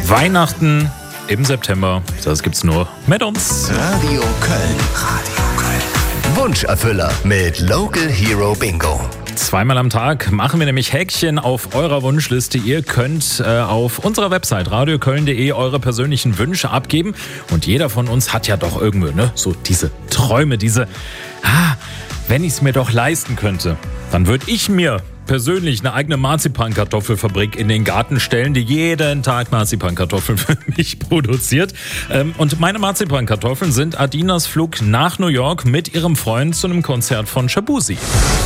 Weihnachten im September, das gibt's nur mit uns. Radio Köln. Radio Köln. Wunscherfüller mit Local Hero Bingo. Zweimal am Tag machen wir nämlich Häkchen auf eurer Wunschliste. Ihr könnt auf unserer Website radioköln.de eure persönlichen Wünsche abgeben. Und jeder von uns hat ja doch irgendwo, so diese Träume, wenn ich es mir doch leisten könnte, dann würde ich mir persönlich eine eigene Marzipankartoffelfabrik in den Garten stellen, die jeden Tag Marzipankartoffeln für mich produziert. Und meine Marzipankartoffeln sind Adinas Flug nach New York mit ihrem Freund zu einem Konzert von Shaboozey.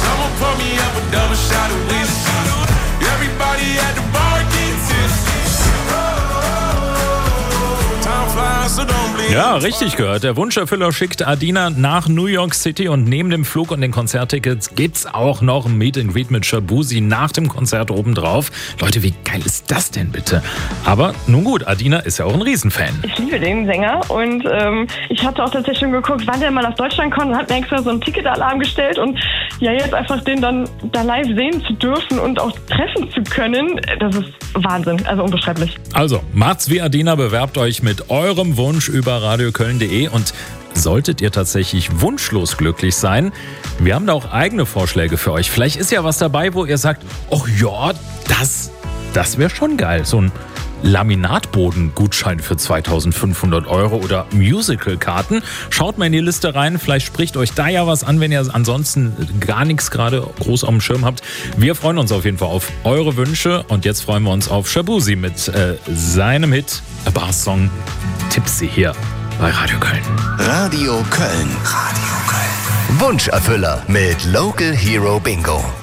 Ja, richtig gehört. Der Wunscherfüller schickt Adina nach New York City und neben dem Flug und den Konzerttickets gibt's auch noch ein Meet and Greet mit Shaboozey nach dem Konzert obendrauf. Leute, wie geil ist das denn bitte? Aber nun gut, Adina ist ja auch ein Riesenfan. Ich liebe den Sänger und ich hatte auch tatsächlich schon geguckt, wann der mal nach Deutschland kommt und hat mir extra so einen Ticketalarm gestellt und ja, jetzt einfach den dann da live sehen zu dürfen und auch treffen zu können, das ist Wahnsinn, also unbeschreiblich. Also, macht's wie Adina, bewerbt euch mit eurem Wunsch über radioköln.de und solltet ihr tatsächlich wunschlos glücklich sein, wir haben da auch eigene Vorschläge für euch. Vielleicht ist ja was dabei, wo ihr sagt, oh ja, das wäre schon geil, so ein Laminatboden-Gutschein für 2.500 € oder Musical-Karten. Schaut mal in die Liste rein, vielleicht spricht euch da ja was an, wenn ihr ansonsten gar nichts gerade groß auf dem Schirm habt. Wir freuen uns auf jeden Fall auf eure Wünsche und jetzt freuen wir uns auf Shaboozey mit seinem Hit, A Bar-Song Tipsy hier bei Radio Köln. Radio Köln. Radio Köln. Wunscherfüller mit Local Hero Bingo.